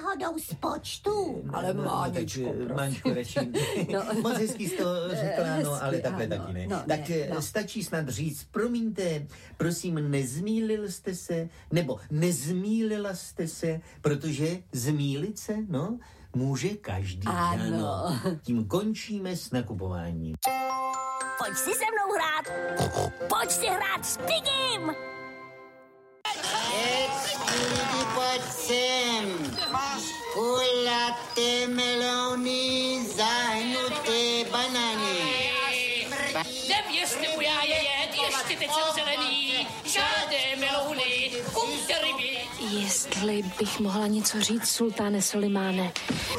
náhodou z počtu? Ale Máňučko, Máňučko, radši. Moc hezký z toho řekla, no, ale takhle taky ne. Tak stačí snad říct, promiňte, prosím, nezmýlil jste se, nebo nezmýlila jste se, protože zmýlit se, no, může každý. Ano. Tím končíme s nakupováním. Pojď si se mnou hrát. Pojď si hrát s Pigim. Lidi, pojď sem. Kulaté melony, zahnuté banány. Nevěřte mu, já je jet, ještě teď jsem zelený, žádné melouny, kumte ryby. Jestli bych mohla něco říct, sultáne Solimáne.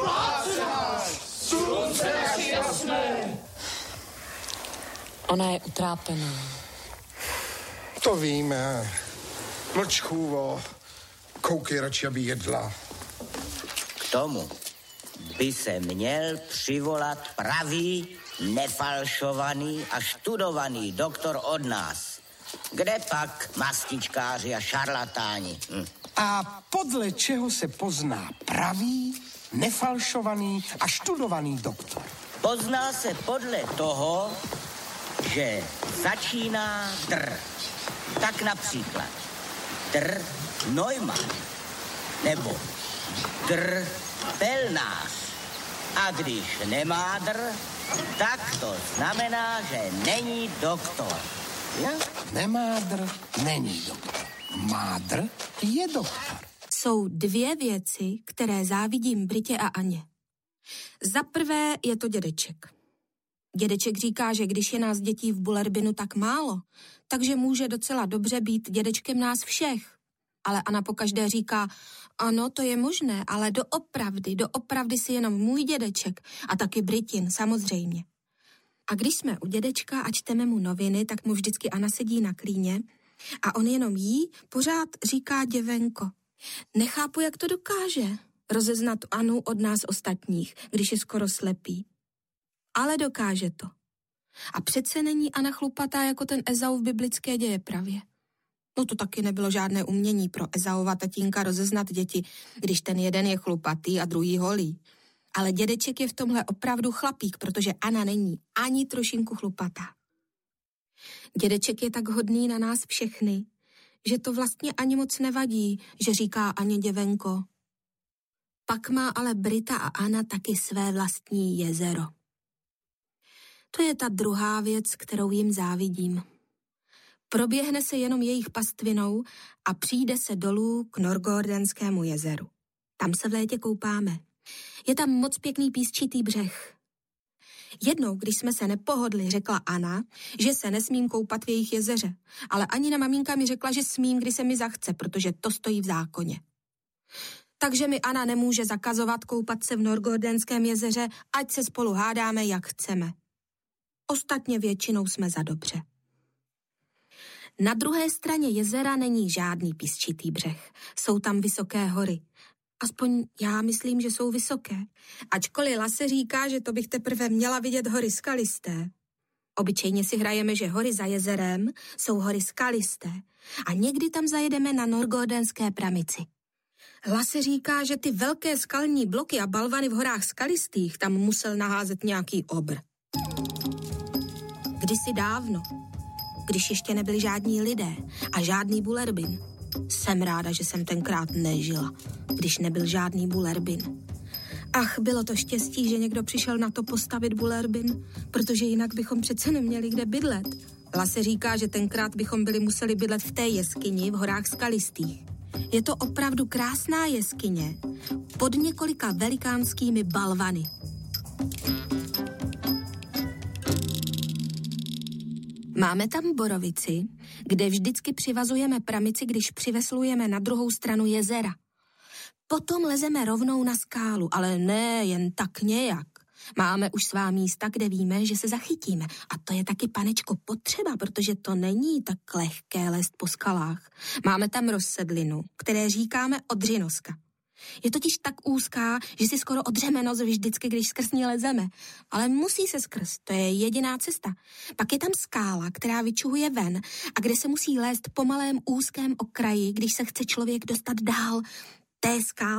Slunce jasné. Ona je utrápená. To víme. Mlč, chůvo. Koukej radši, aby jedla. K tomu by se měl přivolat pravý, nefalšovaný a študovaný doktor od nás. Kde pak mastičkáři a šarlatáni? A podle čeho se pozná pravý, nefalšovaný a študovaný doktor? Pozná se podle toho, že začíná dr. Tak například dr. Neumann nebo dr. Pelnář. A když nemá dr, tak to znamená, že není doktor. Ja? Nemá dr, není doktor. Má dr, je doktor. Jsou dvě věci, které závidím Britě a Aně. Za prvé je to dědeček. Dědeček říká, že když je nás dětí v Bullerbinu tak málo, takže může docela dobře být dědečkem nás všech. Ale Anna pokaždé říká, ano, to je možné, ale doopravdy si jenom můj dědeček a taky Britin, samozřejmě. A když jsme u dědečka a čteme mu noviny, tak mu vždycky Anna sedí na klíně a on jenom jí pořád říká děvenko. Nechápu, jak to dokáže rozeznat Anu od nás ostatních, když je skoro slepý. Ale dokáže to. A přece není Anna chlupatá jako ten Ezau v biblické dějepravě. No to taky nebylo žádné umění pro Ezaova tatínka rozeznat děti, když ten jeden je chlupatý a druhý holý. Ale dědeček je v tomhle opravdu chlapík, protože Anna není ani trošinku chlupatá. Dědeček je tak hodný na nás všechny, že to vlastně ani moc nevadí, že říká Aně děvenko. Pak má ale Brita a Anna taky své vlastní jezero. To je ta druhá věc, kterou jim závidím. Proběhne se jenom jejich pastvinou a přijde se dolů k Norgordenskému jezeru. Tam se v létě koupáme. Je tam moc pěkný písčitý břeh. Jednou, když jsme se nepohodli, řekla Anna, že se nesmím koupat v jejich jezeře, ale Anina maminka mi řekla, že smím, kdy se mi zachce, protože to stojí v zákoně. Takže mi Anna nemůže zakazovat koupat se v Norgordenském jezeře, ať se spolu hádáme, jak chceme. Ostatně většinou jsme za dobře. Na druhé straně jezera není žádný písčitý břeh. Jsou tam vysoké hory. Aspoň já myslím, že jsou vysoké. Ačkoliv Lasse říká, že to bych teprve měla vidět hory skalisté. Obyčejně si hrajeme, že hory za jezerem jsou hory skalisté. A někdy tam zajedeme na Norgordenské pramici. Lasse říká, že ty velké skalní bloky a balvany v horách skalistých tam musel naházet nějaký obr. Kdysi dávno, když ještě nebyli žádní lidé a žádný Bullerbin. Jsem ráda, že jsem tenkrát nežila, když nebyl žádný Bullerbin. Ach, bylo to štěstí, že někdo přišel na to postavit Bullerbin, protože jinak bychom přece neměli kde bydlet. Lasse říká, že tenkrát bychom museli bydlet v té jeskyni v horách skalistých. Je to opravdu krásná jeskyně pod několika velikánskými balvany. Máme tam borovici, kde vždycky přivazujeme pramici, když přiveslujeme na druhou stranu jezera. Potom lezeme rovnou na skálu, ale ne jen tak nějak. Máme už svá místa, kde víme, že se zachytíme. A to je taky, panečko, potřeba, protože to není tak lehké lézt po skalách. Máme tam rozsedlinu, které říkáme odřinoska. Je totiž tak úzká, že si skoro odřeme nos vždycky, když skrz ní lezeme. Ale musí se skrz, to je jediná cesta. Pak je tam skála, která vyčuhuje ven a kde se musí lézt po malém úzkém okraji, když se chce člověk dostat dál. Té skály